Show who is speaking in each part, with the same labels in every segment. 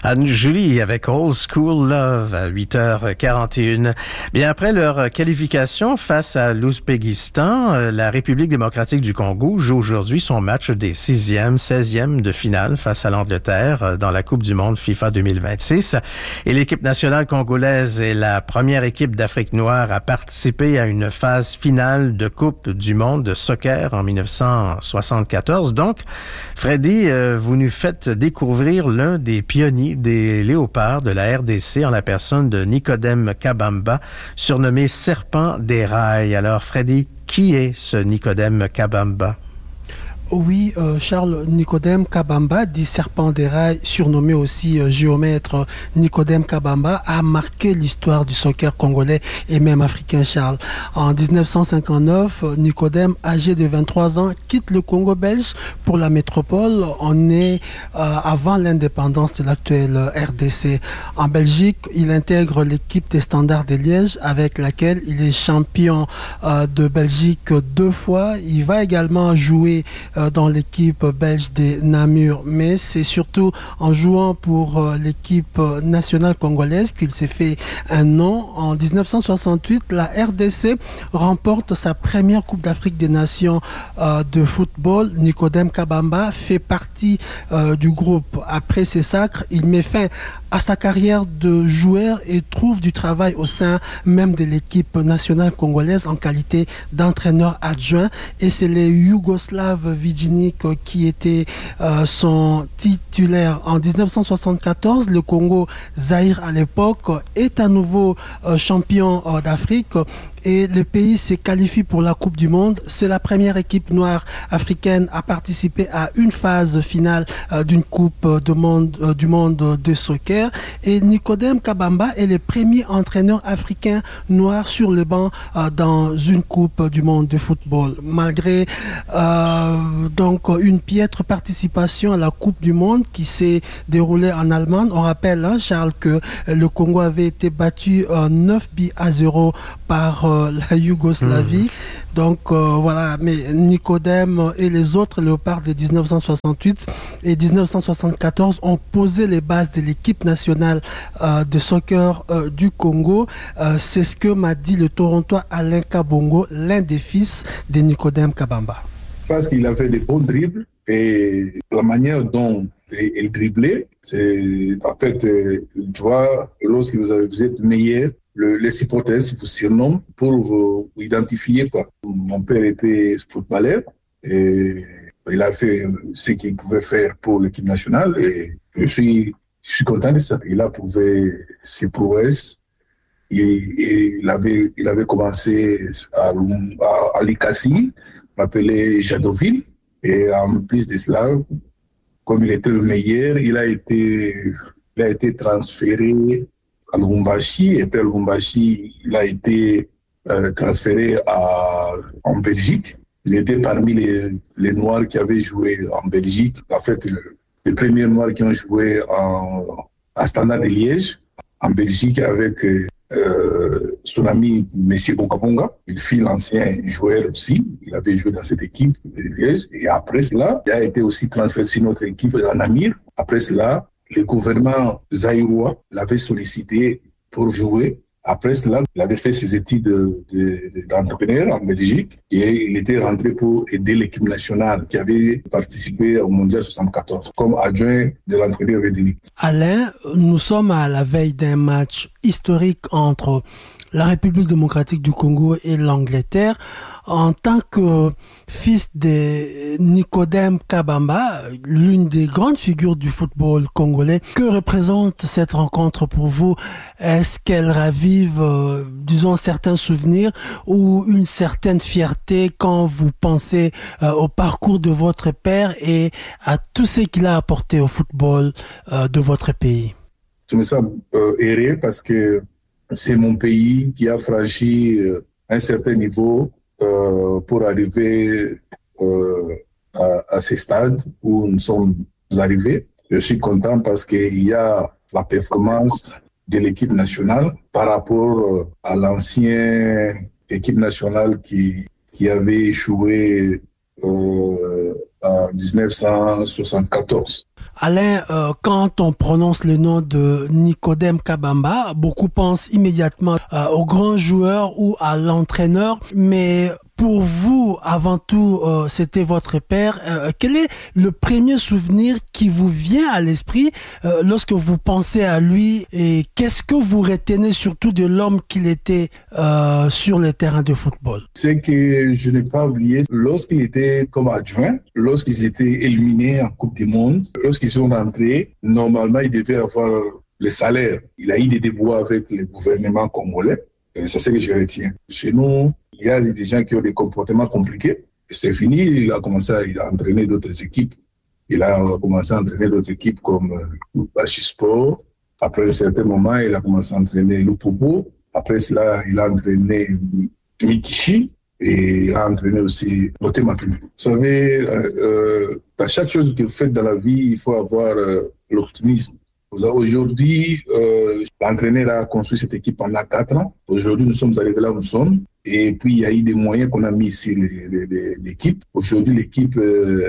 Speaker 1: Anne-Julie avec Old School Love à 8h41. Bien après leur qualification face à l'Ouzbékistan, la République démocratique du Congo joue aujourd'hui son match des 6e, 16e de finale face à l'Angleterre dans la Coupe du monde FIFA 2026. Et l'équipe nationale congolaise est la première équipe d'Afrique noire à participer à une phase finale de Coupe du monde de soccer en 1974. Donc, Freddy, vous nous faites découvrir l'un des pionniers des léopards de la RDC en la personne de Nicodème Kabamba, surnommé Serpent des rails. Alors, Freddy, qui est ce Nicodème Kabamba?
Speaker 2: Oui, Charles, Nicodème Kabamba, dit Serpent des rails, surnommé aussi géomètre Nicodème Kabamba, a marqué l'histoire du soccer congolais et même africain, Charles. En 1959, Nicodème, âgé de 23 ans, quitte le Congo belge pour la métropole. On est avant l'indépendance de l'actuelle RDC. En Belgique, il intègre l'équipe des Standards de Liège avec laquelle il est champion de Belgique 2 fois. Il va également jouer dans l'équipe belge des Namur, mais c'est surtout en jouant pour l'équipe nationale congolaise qu'il s'est fait un nom. En 1968, la RDC remporte sa première Coupe d'Afrique des Nations de football. Nicodème Kabamba fait partie du groupe. Après ces sacres, il met fin à sa carrière de joueur et trouve du travail au sein même de l'équipe nationale congolaise en qualité d'entraîneur adjoint. Et c'est les Yougoslaves Vidjinic qui étaient son titulaire. En 1974, le Congo Zaïre à l'époque est à nouveau champion d'Afrique. Et le pays se qualifie pour la Coupe du Monde. C'est la première équipe noire africaine à participer à une phase finale d'une Coupe du monde de soccer. Et Nicodème Kabamba est le premier entraîneur africain noir sur le banc dans une Coupe du monde de football. Malgré donc une piètre participation à la Coupe du monde qui s'est déroulée en Allemagne, on rappelle, Charles, que le Congo avait été battu 9-0 par la Yougoslavie. Donc voilà, mais Nicodème et les autres léopards de 1968 et 1974 ont posé les bases de l'équipe nationale de soccer du Congo. C'est ce que m'a dit le Torontois Alain Kabongo, l'un des fils de Nicodème Kabamba.
Speaker 3: Parce qu'il avait des bons dribbles et la manière dont il driblait, c'est en fait, tu vois, lorsque vous êtes meilleur, les supporters vous surnomment pour vous identifier, quoi. Mon père était footballeur et il a fait ce qu'il pouvait faire pour l'équipe nationale et je suis content de ça. Il a prouvé ses prouesses. Il avait commencé à Likasi, m'appelait Jadoville, et en plus de cela, comme il était le meilleur, il a été transféré à Lubumbashi, et puis à Lubumbashi, il a été transféré en Belgique. Il était parmi les Noirs qui avaient joué en Belgique. En fait, les premiers Noirs qui ont joué à Standard de Liège, en Belgique, avec son ami M. Bongabonga. Il fut l'ancien joueur aussi. Il avait joué dans cette équipe de Liège. Et après cela, il a été aussi transféré sur notre équipe en Namur. Après cela, le gouvernement zaïrois l'avait sollicité pour jouer. Après cela, il avait fait ses études d'entraîneur en Belgique et il était rentré pour aider l'équipe nationale qui avait participé au Mondial 74 comme adjoint de l'entraîneur Védénic.
Speaker 2: Alain, nous sommes à la veille d'un match historique entre la République démocratique du Congo et l'Angleterre. En tant que fils de Nicodème Kabamba, l'une des grandes figures du football congolais, que représente cette rencontre pour vous? Est-ce qu'elle ravive, disons, certains souvenirs ou une certaine fierté quand vous pensez au parcours de votre père et à tout ce qu'il a apporté au football de votre pays?
Speaker 3: Je me sens heureux parce que c'est mon pays qui a franchi un certain niveau pour arriver à ce stade où nous sommes arrivés. Je suis content parce qu'il y a la performance de l'équipe nationale par rapport à l'ancienne équipe nationale qui avait échoué en 1974.
Speaker 2: Alain, quand on prononce le nom de Nicodème Kabamba, beaucoup pensent immédiatement au grand joueur ou à l'entraîneur, mais pour vous, avant tout, c'était votre père. Quel est le premier souvenir qui vous vient à l'esprit lorsque vous pensez à lui, et qu'est-ce que vous retenez surtout de l'homme qu'il était sur le terrain de football?
Speaker 3: C'est que je n'ai pas oublié, lorsqu'il était comme adjoint, lorsqu'ils étaient éliminés en Coupe du Monde, lorsqu'ils sont rentrés, normalement, ils devaient avoir le salaire. Il a eu des déboires avec le gouvernement congolais. Et c'est ce que je retiens. Chez nous, il y a des gens qui ont des comportements compliqués. Et c'est fini, il a commencé à entraîner d'autres équipes. Il a commencé à entraîner d'autres équipes comme Bachisport. Après un certain moment, il a commencé à entraîner Lupopo. Après cela, il a entraîné Mitichi et il a entraîné aussi Motema-Pembe. Vous savez, dans chaque chose que vous faites dans la vie, il faut avoir l'optimisme. Aujourd'hui, l'entraîneur a construit cette équipe pendant 4 ans. Aujourd'hui, nous sommes arrivés là où nous sommes. Et puis, il y a eu des moyens qu'on a mis ici, l'équipe. Aujourd'hui, l'équipe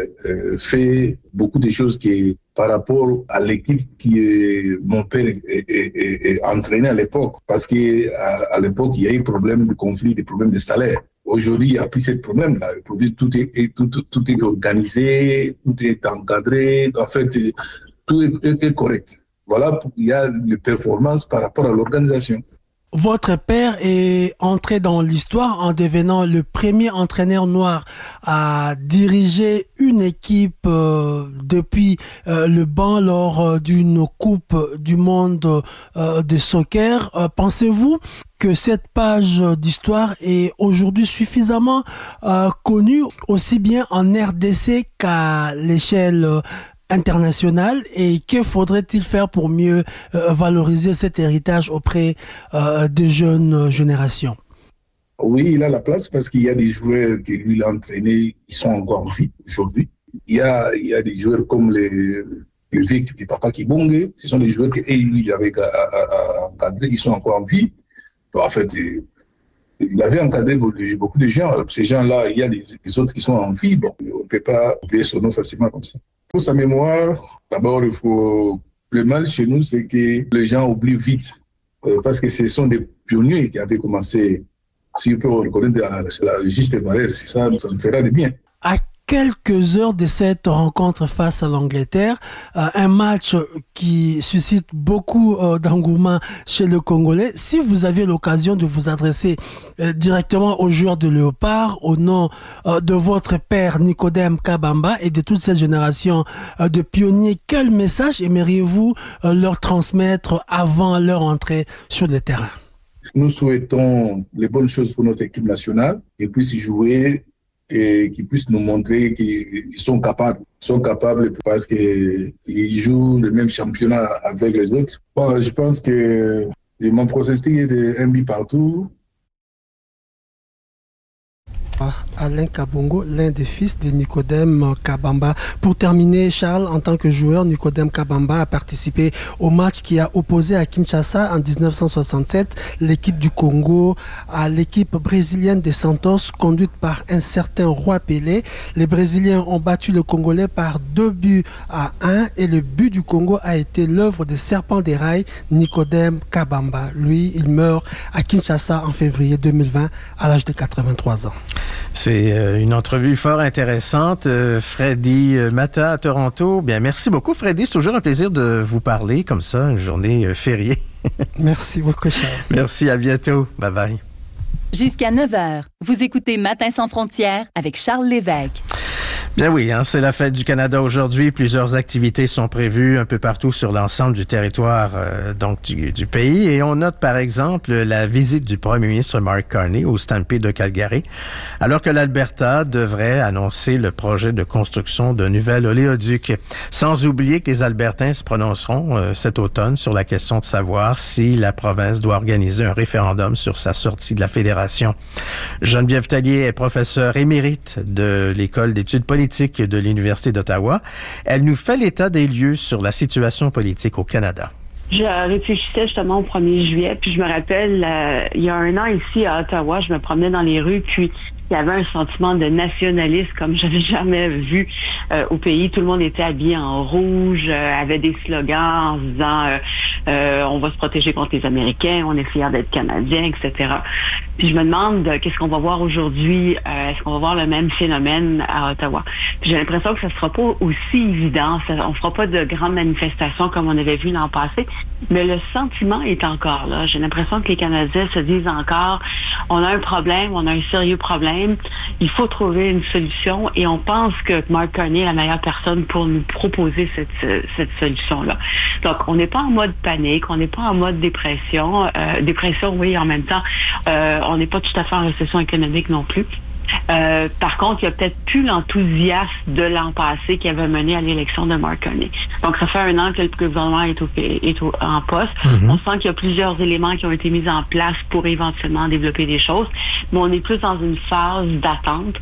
Speaker 3: fait beaucoup de choses qui, par rapport à l'équipe que mon père entraînait à l'époque. Parce qu'à l'époque, il y a eu des problèmes de conflit, des problèmes de salaire. Aujourd'hui, il n'y a plus ce problème-là. Tout est organisé, tout est encadré. En fait, tout est correct. Voilà, il y a les performances par rapport à l'organisation.
Speaker 2: Votre père est entré dans l'histoire en devenant le premier entraîneur noir à diriger une équipe depuis le banc lors d'une Coupe du monde de soccer. Pensez-vous que cette page d'histoire est aujourd'hui suffisamment connue aussi bien en RDC qu'à l'échelle international, et que faudrait-il faire pour mieux valoriser cet héritage auprès des jeunes générations?
Speaker 3: Oui, il a la place parce qu'il y a des joueurs que lui a entraînés, ils sont encore en vie aujourd'hui. Il y a des joueurs comme le Vic, le Papa Kibonge, ce sont des joueurs que lui avait encadrés, ils sont encore en vie. Bon, en fait, il avait encadré beaucoup de gens. Ces gens-là, il y a des autres qui sont en vie. Bon, on ne peut pas oublier son nom facilement comme ça. Pour sa mémoire, d'abord, le mal chez nous, c'est que les gens oublient vite. Parce que ce sont des pionniers qui avaient commencé. Si on peut reconnaître la juste valeur, c'est ça, ça nous fera du bien.
Speaker 2: À quelques heures de cette rencontre face à l'Angleterre, un match qui suscite beaucoup d'engouement chez le Congolais. Si vous aviez l'occasion de vous adresser directement aux joueurs de Léopard, au nom de votre père Nicodème Kabamba et de toute cette génération de pionniers, quel message aimeriez-vous leur transmettre avant leur entrée sur le terrain?
Speaker 3: Nous souhaitons les bonnes choses pour notre équipe nationale, qu'ils puissent y jouer et qu'ils puissent nous montrer qu'ils sont capables. Ils sont capables parce qu'ils jouent le même championnat avec les autres. Bon, je pense que mon pronostic est de 1 but partout.
Speaker 2: Alain Kabongo, l'un des fils de Nicodème Kabamba. Pour terminer, Charles, en tant que joueur, Nicodème Kabamba a participé au match qui a opposé à Kinshasa en 1967 l'équipe du Congo à l'équipe brésilienne des Santos, conduite par un certain Roi Pelé. Les Brésiliens ont battu le Congolais par 2-1 et le but du Congo a été l'œuvre de Serpent des Rails, Nicodème Kabamba. Lui, il meurt à Kinshasa en février 2020 à l'âge de 83 ans.
Speaker 1: C'est une entrevue fort intéressante. Freddy Mata à Toronto. Bien, merci beaucoup, Freddy. C'est toujours un plaisir de vous parler comme ça, une journée fériée.
Speaker 2: Merci beaucoup, Charles.
Speaker 1: Merci, à bientôt. Bye-bye.
Speaker 4: Jusqu'à 9h, vous écoutez Matin sans frontières avec Charles Lévesque.
Speaker 1: Bien oui, c'est la fête du Canada aujourd'hui. Plusieurs activités sont prévues un peu partout sur l'ensemble du territoire donc du pays. Et on note par exemple la visite du premier ministre Mark Carney au Stampede de Calgary, alors que l'Alberta devrait annoncer le projet de construction d'un nouvel oléoduc. Sans oublier que les Albertains se prononceront cet automne sur la question de savoir si la province doit organiser un référendum sur sa sortie de la fédération. Geneviève Tallier est professeure émérite de l'École d'études politiques de l'Université d'Ottawa. Elle nous fait l'état des lieux sur la situation politique au Canada.
Speaker 5: Je réfléchissais justement au 1er juillet, puis je me rappelle, il y a un an ici à Ottawa, je me promenais dans les rues, puis Il y avait un sentiment de nationalisme comme je n'avais jamais vu au pays. Tout le monde était habillé en rouge, avait des slogans en disant on va se protéger contre les Américains, on est fiers d'être Canadiens, etc. Puis je me demande qu'est-ce qu'on va voir aujourd'hui. Est-ce qu'on va voir le même phénomène à Ottawa? Puis j'ai l'impression que ça ne sera pas aussi évident. On ne fera pas de grandes manifestations comme on avait vu l'an passé, mais le sentiment est encore là. J'ai l'impression que les Canadiens se disent encore on a un problème, on a un sérieux problème, il faut trouver une solution et on pense que Mark Carney est la meilleure personne pour nous proposer cette solution-là. Donc, on n'est pas en mode panique, on n'est pas en mode dépression. Dépression, oui, en même temps, on n'est pas tout à fait en récession économique non plus. Par contre, il n'y a peut-être plus l'enthousiasme de l'an passé qui avait mené à l'élection de Mark Carney. Donc, ça fait 1 an que le gouvernement est en poste. Mm-hmm. On sent qu'il y a plusieurs éléments qui ont été mis en place pour éventuellement développer des choses, mais on est plus dans une phase d'attente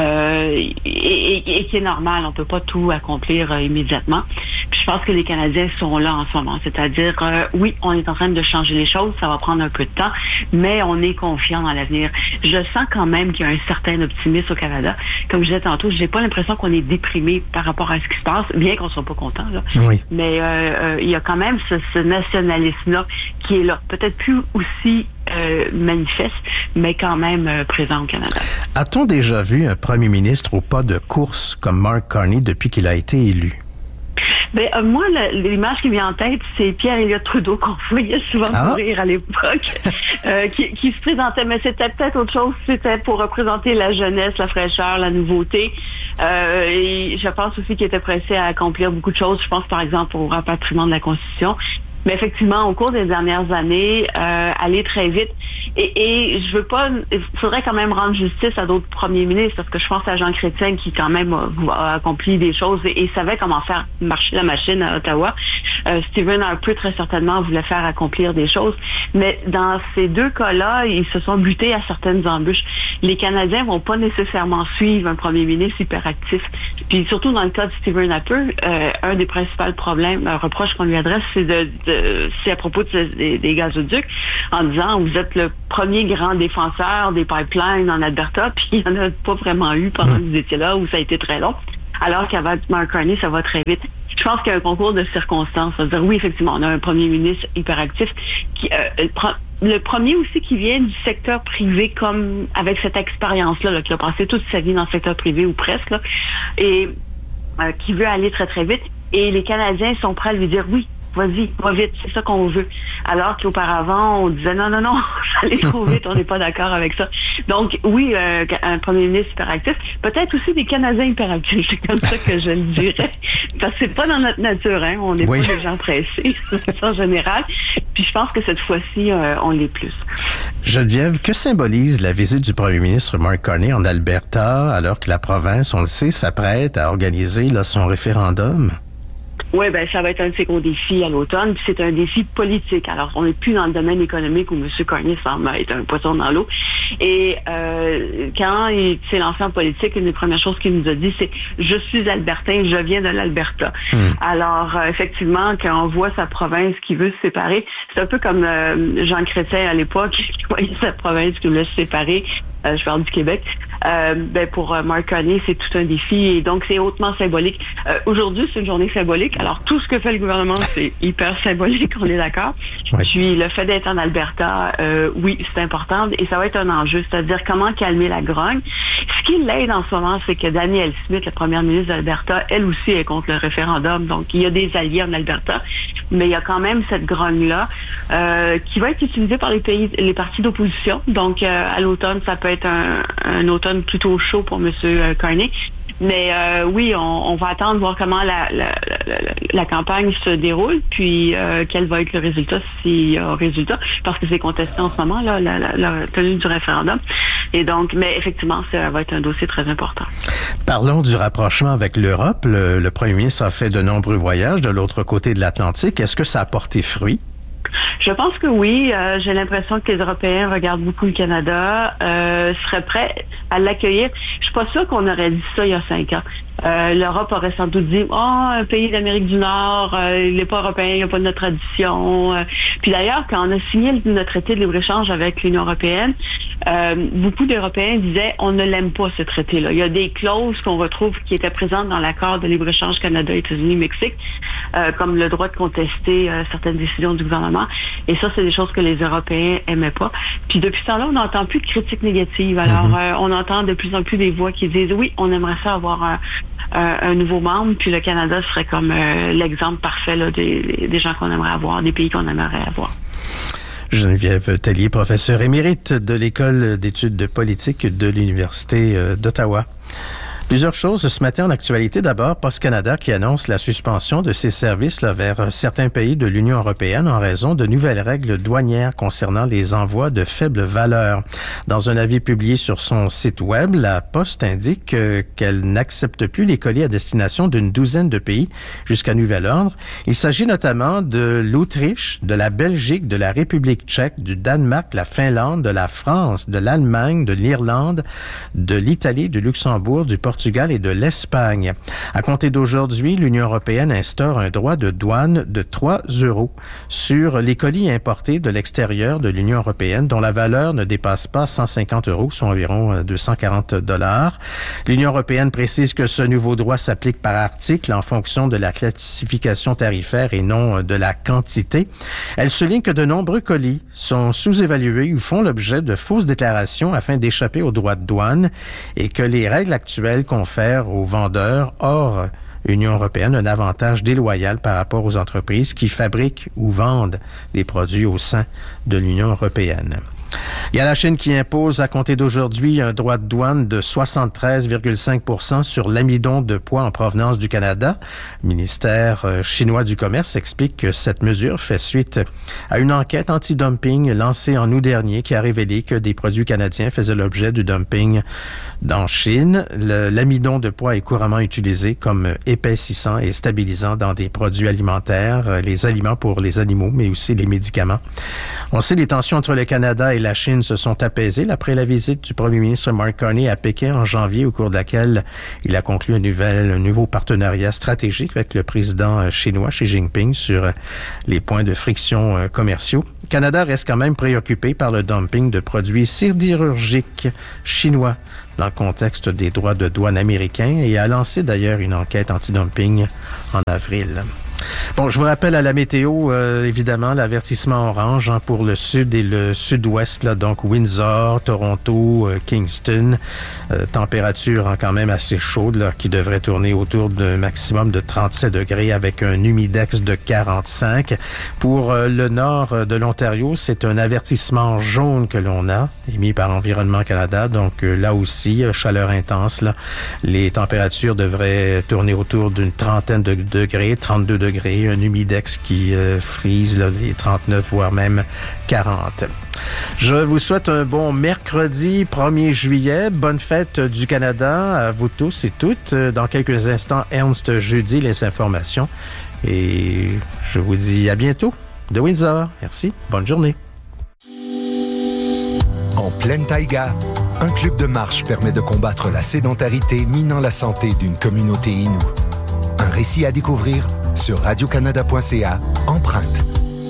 Speaker 5: et qui est normale. On peut pas tout accomplir immédiatement. Puis je pense que les Canadiens sont là en ce moment. C'est-à-dire, oui, on est en train de changer les choses, ça va prendre un peu de temps, mais on est confiant dans l'avenir. Je sens quand même qu'il y a un certain optimisme au Canada. Comme je disais tantôt, j'ai pas l'impression qu'on est déprimé par rapport à ce qui se passe, bien qu'on soit pas content, là.
Speaker 1: Oui.
Speaker 5: Mais il y a quand même ce nationalisme-là qui est là. Peut-être plus aussi manifeste, mais quand même présent au Canada.
Speaker 1: A-t-on déjà vu un premier ministre au pas de course comme Mark Carney depuis qu'il a été élu?
Speaker 5: Ben, moi, l'image qui me vient en tête, c'est Pierre Elliott Trudeau qu'on voyait souvent courir à l'époque, qui se présentait, mais c'était peut-être autre chose, c'était pour représenter la jeunesse, la fraîcheur, la nouveauté. Et je pense aussi qu'il était pressé à accomplir beaucoup de choses. Je pense par exemple au rapatriement de la Constitution. Mais effectivement, au cours des dernières années, aller très vite. Et je veux pas... Il faudrait quand même rendre justice à d'autres premiers ministres, parce que je pense à Jean Chrétien qui quand même a accompli des choses et savait comment faire marcher la machine à Ottawa. Stephen Harper, très certainement, voulait faire accomplir des choses. Mais dans ces deux cas-là, ils se sont butés à certaines embûches. Les Canadiens vont pas nécessairement suivre un premier ministre hyperactif. Puis surtout dans le cas de Stephen Harper, un des principaux problèmes, reproches qu'on lui adresse, c'est à propos des gazoducs, en disant vous êtes le premier grand défenseur des pipelines en Alberta, puis il n'y en a pas vraiment eu pendant que vous étiez là, où ça a été très long. Alors qu'avec Mark Carney, ça va très vite. Je pense qu'il y a un concours de circonstances. C'est-à-dire, oui, effectivement, on a un premier ministre hyperactif qui... le premier aussi qui vient du secteur privé, comme avec cette expérience-là, là, qui a passé toute sa vie dans le secteur privé ou presque, là, et qui veut aller très, très vite. Et les Canadiens sont prêts à lui dire oui. Vas-y, va vite, c'est ça qu'on veut. Alors qu'auparavant, on disait non, ça allait trop vite, on n'est pas d'accord avec ça. Donc, oui, un premier ministre hyperactif, peut-être aussi des Canadiens hyperactifs, c'est comme ça que je le dirais. Parce que c'est pas dans notre nature, hein, on n'est pas des gens pressés, en général. Puis je pense que cette fois-ci, on l'est plus.
Speaker 1: Geneviève, que symbolise la visite du premier ministre Mark Carney en Alberta, alors que la province, on le sait, s'apprête à organiser là, son référendum?
Speaker 5: Oui, ben ça va être un de ses gros défis à l'automne, puis c'est un défi politique. Alors, on n'est plus dans le domaine économique où M. Carney semble être un poisson dans l'eau. Et quand il s'est lancé en politique, une des premières choses qu'il nous a dit, c'est « Je suis albertain, je viens de l'Alberta ». Alors, effectivement, quand on voit sa province qui veut se séparer, c'est un peu comme Jean Chrétien à l'époque, qui voyait sa province qui voulait se séparer. Je parle du Québec. Pour Mark Carney, c'est tout un défi et donc c'est hautement symbolique. Aujourd'hui, c'est une journée symbolique. Alors, tout ce que fait le gouvernement, c'est hyper symbolique, on est d'accord. Oui. Puis, le fait d'être en Alberta, oui, c'est important et ça va être un enjeu, c'est-à-dire comment calmer la grogne. Ce qui l'aide en ce moment, c'est que Danielle Smith, la première ministre d'Alberta, elle aussi est contre le référendum. Donc, il y a des alliés en Alberta, mais il y a quand même cette grogne-là qui va être utilisée par les partis d'opposition. Donc, à l'automne, ça peut être un automne plutôt chaud pour M. Carney. Mais oui, on va attendre voir comment la campagne se déroule, puis quel va être le résultat, s'il y a un résultat, parce que c'est contesté en ce moment, là, la tenue du référendum. Et donc, mais effectivement, ça va être un dossier très important.
Speaker 1: Parlons du rapprochement avec l'Europe. Le premier ministre a fait de nombreux voyages de l'autre côté de l'Atlantique. Est-ce que ça a porté fruit?
Speaker 5: Je pense que oui. J'ai l'impression que les Européens regardent beaucoup le Canada, seraient prêts à l'accueillir. Je suis pas sûre qu'on aurait dit ça il y a 5 ans. L'Europe aurait sans doute dit un pays d'Amérique du Nord, il n'est pas européen, il n'a pas de notre tradition. Puis d'ailleurs, quand on a signé notre traité de libre-échange avec l'Union européenne, beaucoup d'Européens disaient on ne l'aime pas ce traité-là. Il y a des clauses qu'on retrouve qui étaient présentes dans l'accord de libre-échange Canada, États-Unis, Mexique, comme le droit de contester certaines décisions du gouvernement. Et ça, c'est des choses que les Européens aimaient pas. Puis depuis ce temps-là, on n'entend plus de critiques négatives. Alors, on entend de plus en plus des voix qui disent oui, on aimerait ça avoir un nouveau membre, puis le Canada serait comme l'exemple parfait là, des gens qu'on aimerait avoir, des pays qu'on aimerait avoir.
Speaker 1: Geneviève Tellier, professeure émérite de l'École d'études de politique de l'Université d'Ottawa. Plusieurs choses ce matin en actualité. D'abord, Post Canada qui annonce la suspension de ses services vers certains pays de l'Union européenne en raison de nouvelles règles douanières concernant les envois de faible valeur. Dans un avis publié sur son site web, la Poste indique qu'elle n'accepte plus les colis à destination d'une douzaine de pays jusqu'à nouvel ordre. Il s'agit notamment de l'Autriche, de la Belgique, de la République tchèque, du Danemark, la Finlande, de la France, de l'Allemagne, de l'Irlande, de l'Italie, du Luxembourg, du Portugal et de l'Espagne. À compter d'aujourd'hui, l'Union européenne instaure un droit de douane de 3 € sur les colis importés de l'extérieur de l'Union européenne dont la valeur ne dépasse pas 150 €, soit environ 240 $. L'Union européenne précise que ce nouveau droit s'applique par article en fonction de la classification tarifaire et non de la quantité. Elle souligne que de nombreux colis sont sous-évalués ou font l'objet de fausses déclarations afin d'échapper aux droits de douane et que les règles actuelles confère aux vendeurs hors Union européenne un avantage déloyal par rapport aux entreprises qui fabriquent ou vendent des produits au sein de l'Union européenne. Il y a la Chine qui impose à compter d'aujourd'hui un droit de douane de 73,5 % sur l'amidon de poids en provenance du Canada. Le ministère chinois du Commerce explique que cette mesure fait suite à une enquête anti-dumping lancée en août dernier qui a révélé que des produits canadiens faisaient l'objet du dumping en Chine. L'amidon de poids est couramment utilisé comme épaississant et stabilisant dans des produits alimentaires, les aliments pour les animaux, mais aussi les médicaments. On sait les tensions entre le Canada et la Chine se sont apaisées après la visite du premier ministre Mark Carney à Pékin en janvier, au cours de laquelle il a conclu un nouveau partenariat stratégique avec le président chinois Xi Jinping sur les points de friction commerciaux. Le Canada reste quand même préoccupé par le dumping de produits sidérurgiques chinois dans le contexte des droits de douane américains et a lancé d'ailleurs une enquête anti-dumping en avril. Bon, je vous rappelle à la météo, évidemment, l'avertissement orange pour le sud et le sud-ouest, là, donc Windsor, Toronto, Kingston. Température quand même assez chaude, là, qui devrait tourner autour d'un maximum de 37 degrés avec un humidex de 45. Pour le nord de l'Ontario, c'est un avertissement jaune que l'on a, émis par Environnement Canada. Donc là aussi, chaleur intense. Là. Les températures devraient tourner autour d'une trentaine de degrés, 32 degrés, un humidex qui frise là, les 39, voire même 40. Je vous souhaite un bon mercredi 1er juillet. Bonne fête du Canada à vous tous et toutes. Dans quelques instants, Ernst Jeudi, les informations. Et je vous dis à bientôt de Windsor. Merci. Bonne journée.
Speaker 6: En pleine taïga, un club de marche permet de combattre la sédentarité minant la santé d'une communauté inoue. Un récit à découvrir sur radiocanada.ca, Empreinte.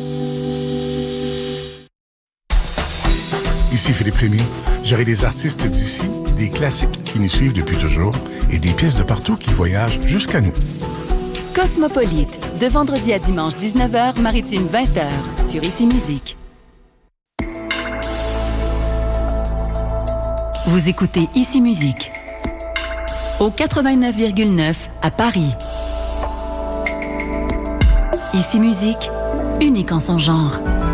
Speaker 7: Ici Philippe Fémy. J'aurai des artistes d'ici, des classiques qui nous suivent depuis toujours et des pièces de partout qui voyagent jusqu'à nous.
Speaker 4: Cosmopolite, de vendredi à dimanche 19h, maritime 20h, sur Ici Musique. Vous écoutez Ici Musique, au 89,9 à Paris. Ici Musique, unique en son genre.